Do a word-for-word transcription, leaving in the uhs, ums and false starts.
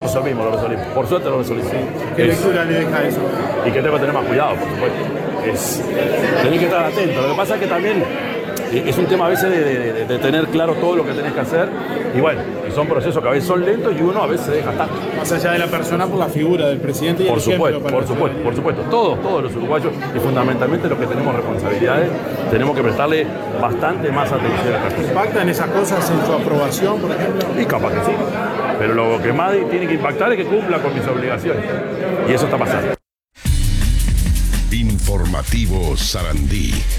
resolvimos, lo resolvimos. Por suerte lo resolvimos. ¿Qué Es, lectura le deja eso? y que tengo que tener más cuidado, por supuesto. Es, tenés que estar atento. Lo que pasa es que también es un tema a veces de, de, de tener claro todo lo que tenés que hacer. Y bueno, son procesos que a veces son lentos y uno a veces se deja estar. Más allá de la persona, por la figura del presidente y Por el ejemplo supuesto, para por la supuesto, por supuesto. Todos, todos los uruguayos y fundamentalmente los que tenemos responsabilidades, tenemos que prestarle bastante más atención a estas cosas. ¿Impactan esas cosas en su aprobación, por ejemplo? Y capaz que sí. Pero lo que más tiene que impactar es que cumpla con mis obligaciones. Y eso está pasando. Informativo Sarandí.